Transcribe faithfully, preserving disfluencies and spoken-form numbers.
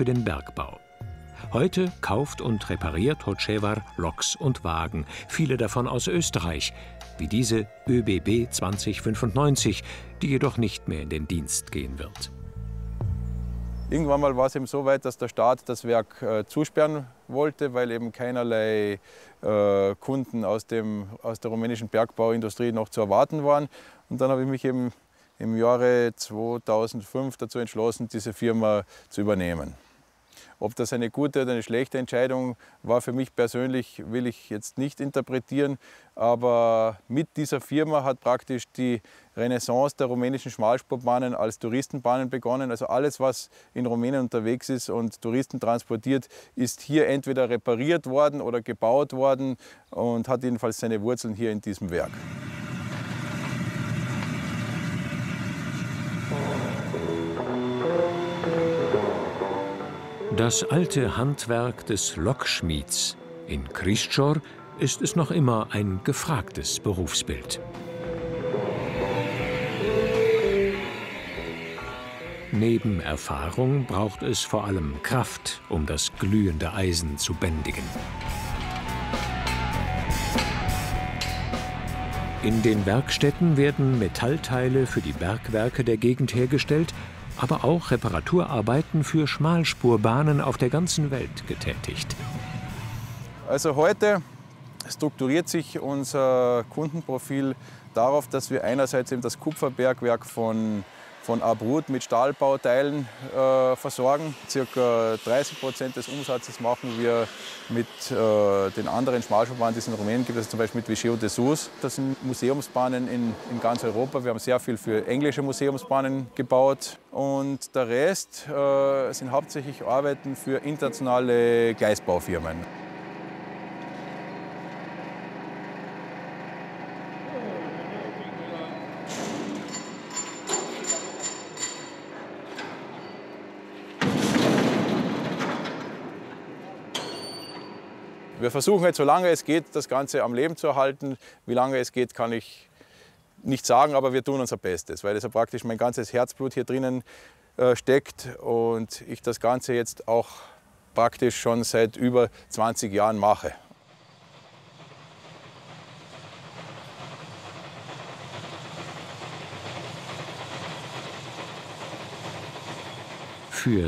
für den Bergbau. Heute kauft und repariert Hocevar Loks und Wagen, viele davon aus Österreich, wie diese ÖBB zwanzig fünfundneunzig, die jedoch nicht mehr in den Dienst gehen wird. Irgendwann mal war es eben so weit, dass der Staat das Werk äh, zusperren wollte, weil eben keinerlei äh, Kunden aus, dem, aus der rumänischen Bergbauindustrie noch zu erwarten waren. Und dann habe ich mich eben im Jahre zweitausendfünf dazu entschlossen, diese Firma zu übernehmen. Ob das eine gute oder eine schlechte Entscheidung war für mich persönlich, will ich jetzt nicht interpretieren. Aber mit dieser Firma hat praktisch die Renaissance der rumänischen Schmalspurbahnen als Touristenbahnen begonnen. Also alles, was in Rumänien unterwegs ist und Touristen transportiert, ist hier entweder repariert worden oder gebaut worden und hat jedenfalls seine Wurzeln hier in diesem Werk. Das alte Handwerk des Lokschmieds in Kristschor ist es noch immer ein gefragtes Berufsbild. Neben Erfahrung braucht es vor allem Kraft, um das glühende Eisen zu bändigen. In den Werkstätten werden Metallteile für die Bergwerke der Gegend hergestellt, aber auch Reparaturarbeiten für Schmalspurbahnen auf der ganzen Welt getätigt. Also heute strukturiert sich unser Kundenprofil darauf, dass wir einerseits eben das Kupferbergwerk von, von Abrud mit Stahlbauteilen äh, versorgen. Circa dreißig Prozent des Umsatzes machen wir mit äh, den anderen Schmalspurbahnen, die es in Rumänien gibt, also zum Beispiel mit Viseu de Sus. Das sind Museumsbahnen in, in ganz Europa. Wir haben sehr viel für englische Museumsbahnen gebaut. Und der Rest äh, sind hauptsächlich Arbeiten für internationale Gleisbaufirmen. Wir versuchen jetzt, solange es geht, das Ganze am Leben zu erhalten. Wie lange es geht, kann ich nicht sagen, aber wir tun unser Bestes, weil es ja praktisch mein ganzes Herzblut hier drinnen äh, steckt und ich das Ganze jetzt auch praktisch schon seit über zwanzig Jahren mache.